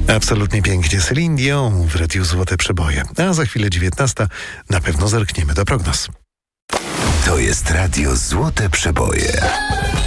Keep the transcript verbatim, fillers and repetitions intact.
Absolutnie pięknie. Céline Dion w Radiu Złote Przeboje. A za chwilę dziewiętnasta na pewno zerkniemy do prognoz. To jest Radio Złote Przeboje.